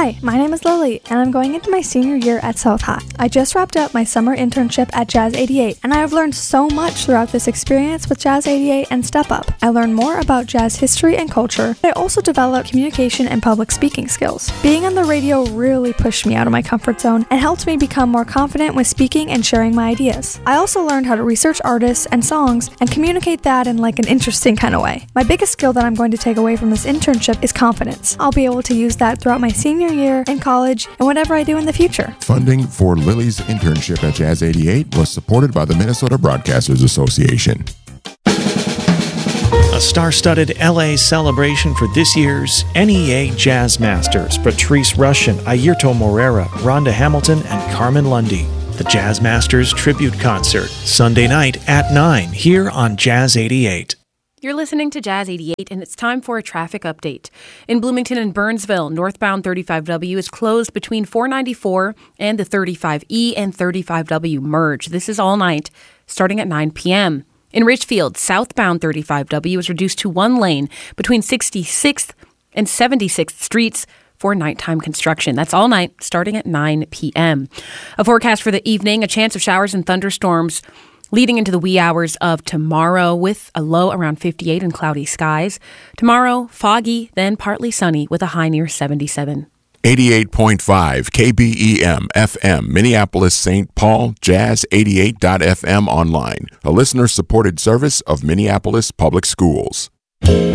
Hi, my name is Lily, and I'm going into my senior year at South High. I just wrapped up my summer internship at Jazz 88, and I have learned so much throughout this experience with Jazz 88 and Step Up. I learned more about jazz history and culture, but I also developed communication and public speaking skills. Being on the radio really pushed me out of my comfort zone and helped me become more confident with speaking and sharing my ideas. I also learned how to research artists and songs and communicate that in like an interesting kind of way. My biggest skill that I'm going to take away from this internship is confidence. I'll be able to use that throughout my senior year in college and whatever I do in the future. Funding for Lily's internship at Jazz 88 was supported by the Minnesota Broadcasters Association. A star-studded LA celebration for this year's NEA Jazz Masters. Patrice Rushen, Airto Moreira, Rhonda Hamilton, and Carmen Lundy. The Jazz Masters Tribute Concert, Sunday night at 9 here on Jazz 88. You're listening to Jazz 88, and it's time for a traffic update. In Bloomington and Burnsville, northbound 35W is closed between 494 and the 35E and 35W merge. This is all night, starting at 9 p.m. In Ridgefield, southbound 35W is reduced to one lane between 66th and 76th Streets for nighttime construction. That's all night, starting at 9 p.m. A forecast for the evening, a chance of showers and thunderstorms leading into the wee hours of tomorrow with a low around 58 and cloudy skies. Tomorrow, foggy, then partly sunny with a high near 77. 88.5 KBEM FM, Minneapolis, St. Paul, Jazz88.fm online, a listener-supported service of Minneapolis Public Schools.